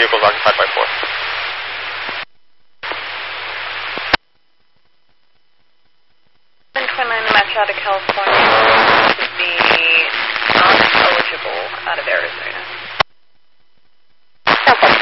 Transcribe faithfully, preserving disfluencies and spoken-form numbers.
vehicles occupied by four. seven twenty-nine match out of California to be not eligible out of Arizona. Okay.